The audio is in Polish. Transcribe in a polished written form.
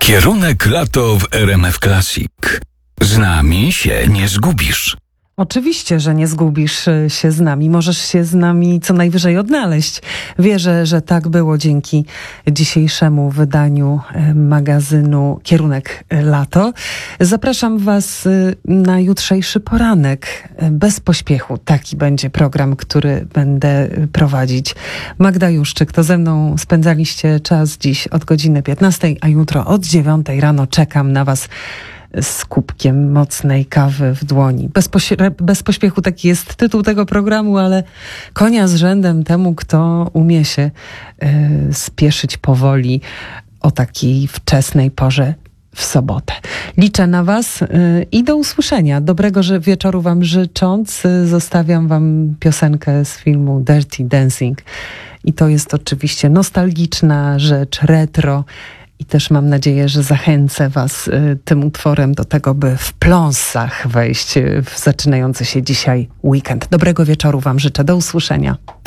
Kierunek lato w RMF Classic. Z nami się nie zgubisz. Oczywiście, że nie zgubisz się z nami. Możesz się z nami co najwyżej odnaleźć. Wierzę, że tak było dzięki dzisiejszemu wydaniu magazynu Kierunek Lato. Zapraszam Was na jutrzejszy poranek. Bez pośpiechu. Taki będzie program, który będę prowadzić. Magda Juszczyk, to ze mną spędzaliście czas dziś od godziny 15, a jutro od 9 rano czekam na Was z kubkiem mocnej kawy w dłoni. Bez pośpiechu, taki jest tytuł tego programu, ale konia z rzędem temu, kto umie się spieszyć powoli o takiej wczesnej porze w sobotę. Liczę na Was i do usłyszenia. Dobrego wieczoru Wam życząc, zostawiam Wam piosenkę z filmu Dirty Dancing. I to jest oczywiście nostalgiczna rzecz, retro. I też mam nadzieję, że zachęcę Was tym utworem do tego, by w pląsach wejść w zaczynający się dzisiaj weekend. Dobrego wieczoru Wam życzę. Do usłyszenia.